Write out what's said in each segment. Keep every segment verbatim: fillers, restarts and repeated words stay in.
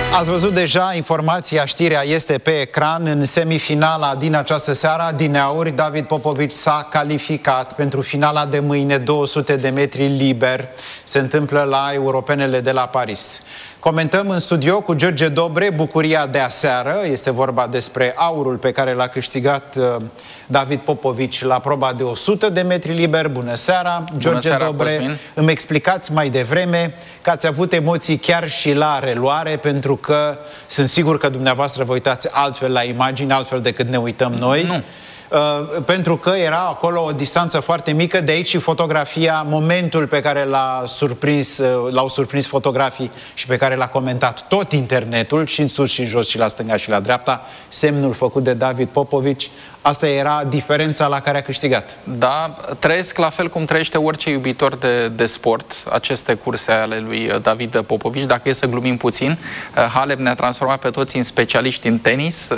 Ați văzut deja informația, știrea este pe ecran. În semifinala din această seară, adineauri, David Popovici s-a calificat pentru finala de mâine, două sute de metri liber. Se întâmplă la Europenele de la Paris. Comentăm în studio cu George Dobre bucuria de aseară. Este vorba despre aurul pe care l-a câștigat David Popovici la proba de o sută de metri liber. Bună seara, George Bună seara, Dobre. Cosmin. Îmi explicați mai devreme că ați avut emoții chiar și la reluare, pentru că sunt sigur că dumneavoastră vă uitați altfel la imagini, altfel decât ne uităm noi. Nu. Uh, pentru că era acolo o distanță foarte mică, de aici și fotografia, momentul pe care l-a surprins, uh, l-au surprins fotografii și pe care l-a comentat tot internetul, și în sus și în jos și la stânga și la dreapta, semnul făcut de David Popovici. Asta era diferența la care a câștigat. Da, trăiesc la fel cum trăiește orice iubitor de, de sport aceste curse ale lui David Popovici. Dacă e să glumim puțin, Halep ne-a transformat pe toți în specialiști în tenis.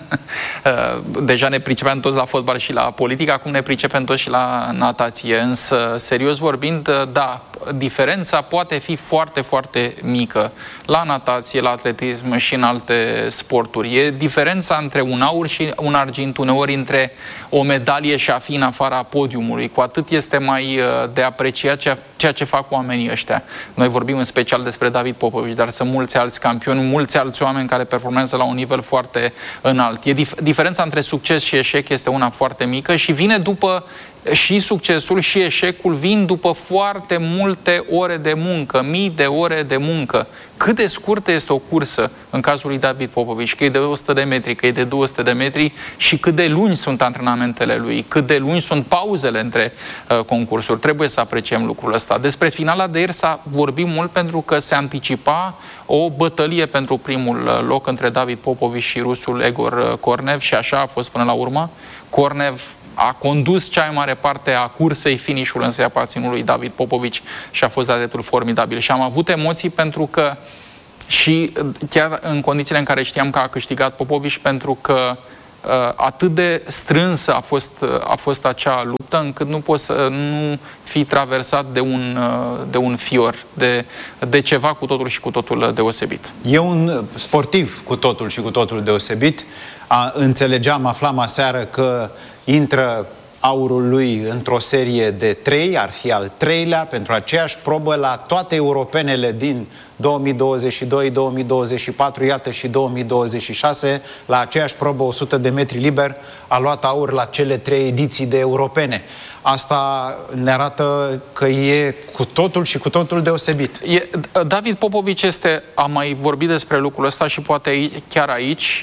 Deja ne pricepem toți la fotbal și la politică, acum ne pricepem toți și la natație. Însă, serios vorbind, da, diferența poate fi foarte, foarte mică la natație, la atletism și în alte sporturi. E diferența între un aur și un argint, uneori între o medalie și a fi în afara podiumului. Cu atât este mai de apreciat ceea ce fac oamenii ăștia. Noi vorbim în special despre David Popovici, dar sunt mulți alți campioni, mulți alți oameni care performează la un nivel foarte înalt. E dif- diferența între succes și eșec este una foarte mică și vine după și succesul și eșecul vin după foarte multe ore de muncă, mii de ore de muncă. Cât de scurtă este o cursă în cazul lui David Popovici, că e de o sută de metri, că e de două sute de metri și cât de lungi sunt antrenamentele lui, cât de lungi sunt pauzele între uh, concursuri. Trebuie să apreciem lucrul ăsta. Despre finala de ieri s-a vorbit mult pentru că se anticipa o bătălie pentru primul loc între David Popovici și rusul Egor Kornev și așa a fost până la urmă. Kornev a condus cea mai mare parte a cursei, finish-ul însă aparținut lui David Popovici și a fost de-a dreptul formidabil. Și am avut emoții pentru că, și chiar în condițiile în care știam că a câștigat Popovici, pentru că uh, atât de strânsă a fost, a fost acea luptă, încât nu poți să nu fi traversat de un, uh, de un fior, de, de ceva cu totul și cu totul deosebit. E un sportiv cu totul și cu totul deosebit. A, înțelegeam, aflam aseară că intră aurul lui într-o serie de trei, ar fi al treilea, pentru aceeași probă la toate europenele din două mii douăzeci și doi, două mii douăzeci și patru, iată și două mii douăzeci și șase, la aceeași probă o sută de metri liber, a luat aur la cele trei ediții de europene. Asta ne arată că e cu totul și cu totul deosebit. E, David Popovici este, am mai vorbit despre lucrul ăsta și poate chiar aici,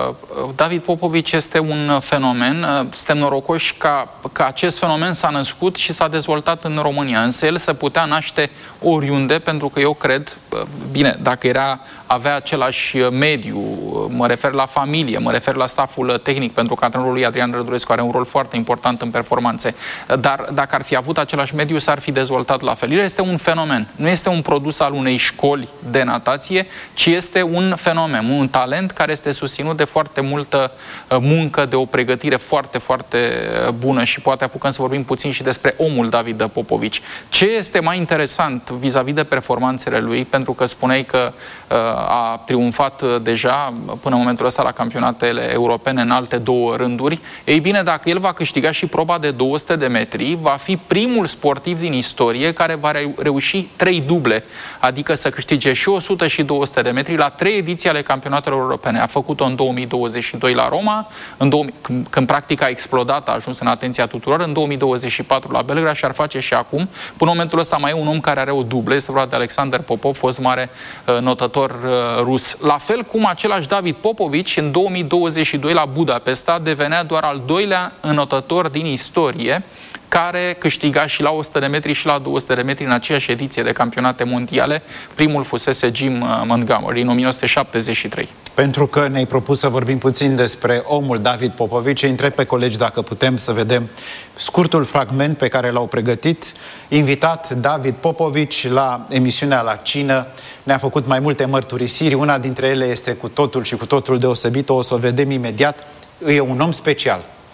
David Popovici este un fenomen, suntem norocoși ca, că acest fenomen s-a născut și s-a dezvoltat în România, însă el se putea naște oriunde, pentru că eu cred, bine, dacă era, avea același mediu, mă refer la familie, mă refer la staful tehnic, pentru că antrenorul lui Adrian Rădurescu are un rol foarte important în performanțe, dar dacă ar fi avut același mediu, s-ar fi dezvoltat la fel. El este un fenomen. Nu este un produs al unei școli de natație, ci este un fenomen, un talent care este susținut de foarte multă muncă, de o pregătire foarte, foarte bună și poate apucăm să vorbim puțin și despre omul David Popovici. Ce este mai interesant vis-a-vis de performanțele lui, pentru că spuneai că uh, a triumfat deja până în momentul ăsta la campionatele europene în alte două rânduri, ei bine, dacă el va câștiga și proba de două sute de metri, va fi primul sportiv din istorie care va reuși trei duble, adică să câștige și o sută și două sute de metri la trei ediții ale campionatelor europene. A făcut-o în două mii douăzeci și doi la Roma, în două mii, când, când practic a explodat, a ajuns în atenția tuturor, în două mii douăzeci și patru la Belgrad și ar face și acum. Până în momentul ăsta mai e un om care are o dublă, este vorba de Alexander Popov, fost mare uh, notător uh, rus. La fel cum același David Popovici în două mii douăzeci și doi la Budapesta devenea doar al doilea înotător din istorie care câștiga și la o sută de metri și la două sute de metri în aceeași ediție de campionate mondiale. Primul fusese Jim Montgomery în o mie nouă sute șaptezeci și trei. Pentru că ne-ai propus să vorbim puțin despre omul David Popovici, întreb pe colegi dacă putem să vedem scurtul fragment pe care l-au pregătit. Invitat David Popovici la emisiunea La Cină, ne-a făcut mai multe mărturisiri, una dintre ele este cu totul și cu totul deosebită, o să o vedem imediat. E un om special.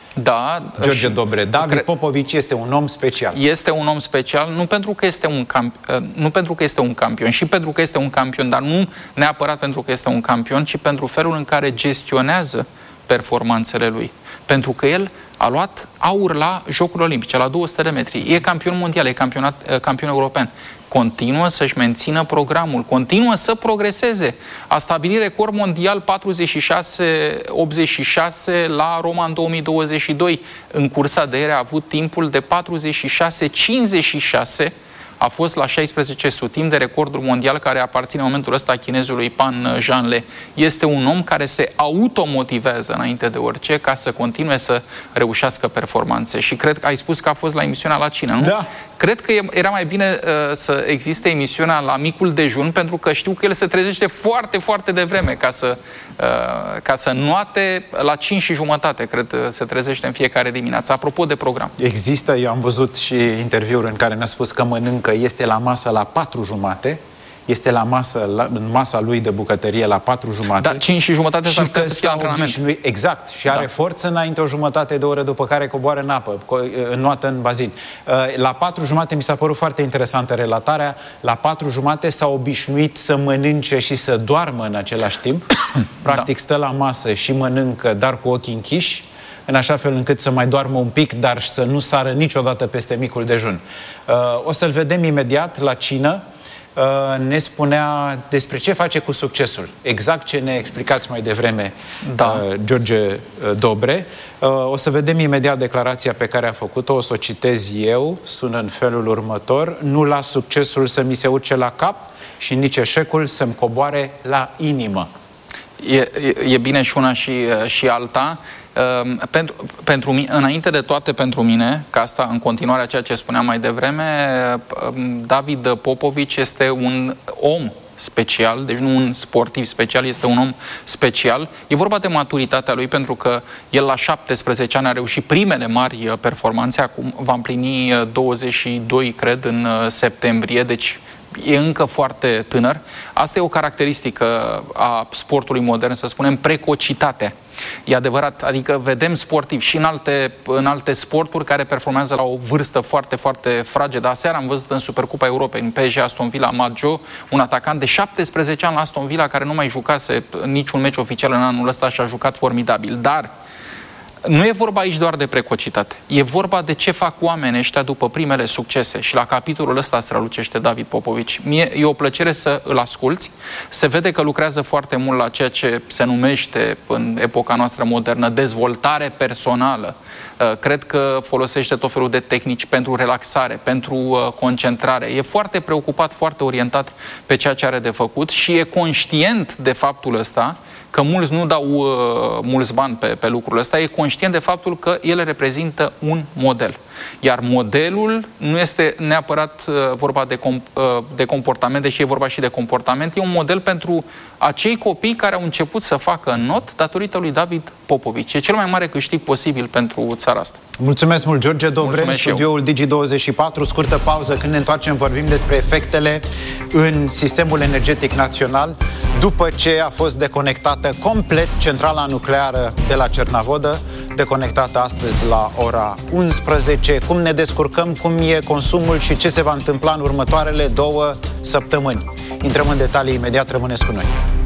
Da, George Dobre, David cre... Popovici este un om special. Este un om special, nu pentru că este un camp... nu pentru că este un campion, și pentru că este un campion, dar nu neapărat pentru că este un campion, ci pentru felul în care gestionează performanțele lui. Pentru că el a luat aur la Jocurile Olimpice, la două sute de metri. E campion mondial, e campionat, campion european. Continuă să-și mențină programul, continuă să progreseze. A stabilit record mondial patruzeci și șase optzeci și șase la Roma în două mii douăzeci și doi. În cursa de aer a avut timpul de patruzeci și șase cincizeci și șase. A fost la șaisprezece sutimi de recordul mondial care aparține în momentul ăsta chinezului Pan Zhanle. Este un om care se automotivează înainte de orice ca să continue să reușească performanțe. Și cred că ai spus că a fost la emisiunea La Cină, nu? Da. Cred că era mai bine uh, să existe emisiunea la Micul Dejun, pentru că știu că el se trezește foarte, foarte devreme ca să, uh, ca să nuate la cinci și jumătate, cred, se trezește în fiecare dimineață. Apropo de program. Există, eu am văzut și interviuri în care ne-a spus că mănâncă, este la masă la patru jumate, este la masă, la, în masa lui de bucătărie la patru jumate. Da, cinci și jumătate și că să s-a exact, și are da. forță înainte o jumătate de oră, după care coboară în apă, înnoată în bazin. La patru jumate mi s-a părut foarte interesantă relatarea, la patru jumate s-a obișnuit să mănânce și să doarmă în același timp. Practic da. stă la masă și mănâncă, dar cu ochii închiși, în așa fel încât să mai doarmă un pic, dar să nu sară niciodată peste micul dejun. O să-l vedem imediat la cină. Ne spunea despre ce face cu succesul. Exact ce ne explicați mai devreme, da. George Dobre. O să vedem imediat declarația pe care a făcut-o, o să o citez eu, sună în felul următor: nu las succesul să mi se urce la cap și nici eșecul să-mi coboare la inimă. E, e, e bine și una și, și alta. Uh, pentru, pentru mine, înainte de toate pentru mine, că asta în continuare a ceea ce spuneam mai devreme, uh, David Popovici este un om special, deci nu un sportiv special, este un om special. E vorba de maturitatea lui, pentru că el la șaptesprezece ani a reușit primele mari performanțe, acum va împlini douăzeci și doi, cred, în septembrie, deci e încă foarte tânăr. Asta e o caracteristică a sportului modern, să spunem, precocitatea. E adevărat, adică vedem sportivi și în alte, în alte sporturi care performează la o vârstă foarte, foarte fragedă. Aseară am văzut în Supercupa Europei, în P S G Aston Villa, Maggio, un atacant de șaptesprezece ani la Aston Villa care nu mai jucase niciun meci oficial în anul ăsta și a jucat formidabil. Dar nu e vorba aici doar de precocitate. E vorba de ce fac oamenii ăștia după primele succese. Și la capitolul ăsta strălucește David Popovici. Mie e o plăcere să îl asculți. Se vede că lucrează foarte mult la ceea ce se numește în epoca noastră modernă dezvoltare personală. Cred că folosește tot felul de tehnici pentru relaxare, pentru concentrare. E foarte preocupat, foarte orientat pe ceea ce are de făcut și e conștient de faptul ăsta, că mulți nu dau uh, mulți bani pe, pe lucrul ăsta, e conștient de faptul că ele reprezintă un model. Iar modelul nu este neapărat uh, vorba de, com, uh, de comportament, deși e vorba și de comportament, e un model pentru acei copii care au început să facă not datorită lui David Popovici. E cel mai mare câștig posibil pentru țara asta. Mulțumesc mult, George Dobre, în studioul Digi douăzeci și patru. Scurtă pauză, când ne întoarcem vorbim despre efectele în sistemul energetic național după ce a fost deconectată complet centrala nucleară de la Cernavodă, deconectată astăzi la ora unsprezece. Cum ne descurcăm, cum e consumul și ce se va întâmpla în următoarele două săptămâni. Intrăm în detalii imediat, rămâneți cu noi.